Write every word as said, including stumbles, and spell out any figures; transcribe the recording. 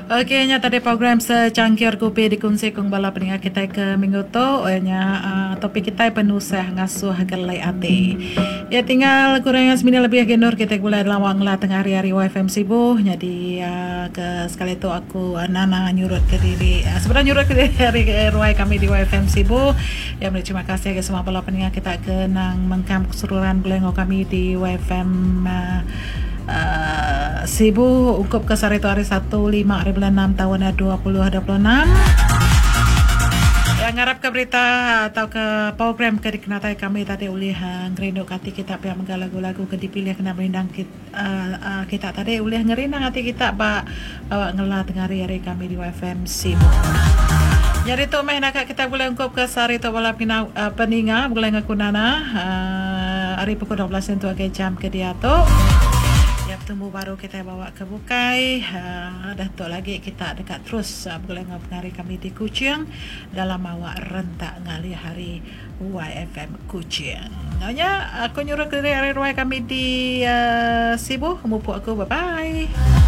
Okey, nya tadi program secangkir kopi dikongsi kong bala pendengar kita ke minggu tu. Nya uh, topik kita penusah ngasuh gelai ati. Ya tinggal kurang sembilan lebih genur kita gula dalam wangla tengah hari-hari Y F M sibuk. Jadi uh, ke sekali tu aku uh, Nana nyurut ke diri. Uh, sebenarnya nyurut ke diri hari ruai kami di Y F M sibuk. Ya terima kasih ke semua bala pendengar kita ke nang mengkam keseluruhan belengo kami di Y F M uh, Uh, Sibu ukup ke hari itu hari satu lima hari bulan enam tahun dua ribu dua puluh enam. Yang ngarap ke berita atau ke program ke dikenatai kami tadi oleh uh, ngerinduk hati kita pihak menggala lagu-lagu ke dipilih kena merindang kita, uh, uh, kita tadi oleh ngerindang hati kita bak bawa ngelah tengah hari-hari kami di Y F M Sibu. Jadi tu main agak kita boleh ukup ke hari itu wala pina uh, peninga boleh ngakunana uh, hari pukul dua belas itu agak jam ke dia tu. Yang temu baru kita bawa ke Bukai. Uh, dah tu lagi kita dekat terus uh, boleh ngapengari kami di Kuching dalam awak rentak ngali hari Y F M Kuching. Nanya aku nyuruh ke hari-hari kami di uh, Sibu. Mupu aku, bye bye.